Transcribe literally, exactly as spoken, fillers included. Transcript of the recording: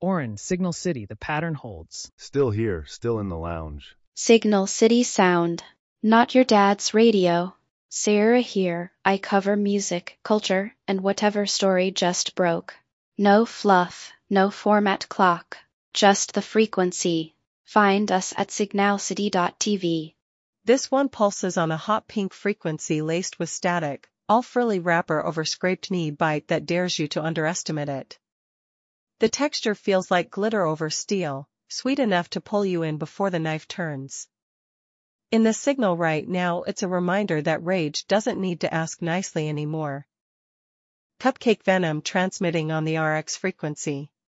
Orin, Signal City, the pattern holds. Still here, still in the lounge. Signal City Sound. Not your dad's radio. Sarah here, I cover music, culture, and whatever story just broke. No fluff, no format clock, just the frequency. Find us at signal city dot t v. This one pulses on a hot pink frequency laced with static, all frilly wrapper over scraped knee bite that dares you to underestimate it. The texture feels like glitter over steel, sweet enough to pull you in before the knife turns. In the signal right now, it's a reminder that rage doesn't need to ask nicely anymore. Cupcake Venom transmitting on the R X frequency.